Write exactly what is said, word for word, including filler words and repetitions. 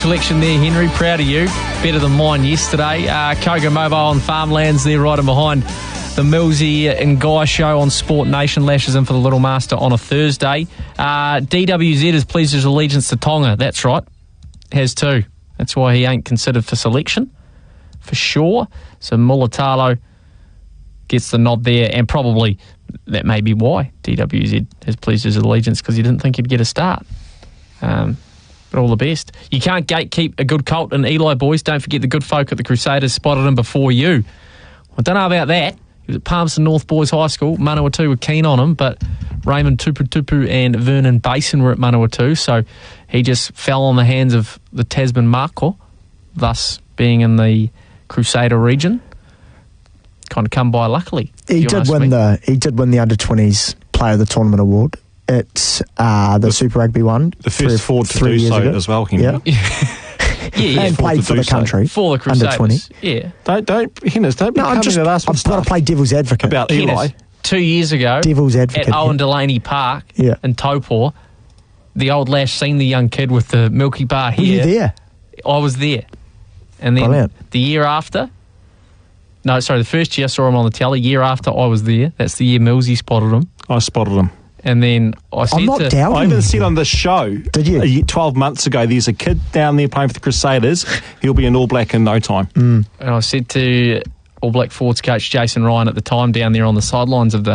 Selection there, Henry. Proud of you. Better than mine yesterday. Uh, Kogo Mobile and Farmlands there, right in behind the Millsy and Guy show on Sport Nation. Lashes in for the Little Master on a Thursday. Uh, D W Z has pledged his allegiance to Tonga. That's right. Has too. That's why he ain't considered for selection, for sure. So Mulatalo gets the nod there, and probably that may be why D W Z has pledged his allegiance, because he didn't think he'd get a start. Um, but all the best. You can't gatekeep a good colt in Eli, boys. Don't forget the good folk at the Crusaders spotted him before you. I don't know about that. He was at Palmerston North Boys High School. Manawatu were keen on him, but Raymond Tuputupu and Vernon Basin were at Manawatu, so he just fell on the hands of the Tasman Mako, thus being in the Crusader region. Kind of come by luckily. He did win me. the he did win the under twenties Player of the Tournament award. It's uh, the, the Super Rugby one. The first forward to do so ago. as well, Henry. Yeah. yeah, yeah. And played for the country. So. For the Crusaders. Under twenty. Yeah. Don't, don't, Henry, don't be no, coming I'm just, at us with I've got to play devil's advocate. About Eli. Hennis, two years ago, devil's advocate, at Owen yeah. Delaney Park yeah. in Taupo, the old lash seen the young kid with the milky bar hair. Were you there? I was there. And then Brilliant. the year after, no, sorry, the first year I saw him on the telly. Year after I was there. That's the year Millsy spotted him. I spotted him. And then I said I'm not to... doubting I even you. said on the show... Did you? A, twelve months ago, there's a kid down there playing for the Crusaders. He'll be an All Black in no time. Mm. And I said to All Black forwards coach Jason Ryan at the time down there on the sidelines of the